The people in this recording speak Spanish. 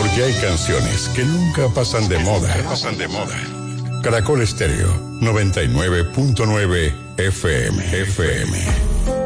Porque hay canciones que nunca pasan de moda. Caracol Estéreo 99.9 FM.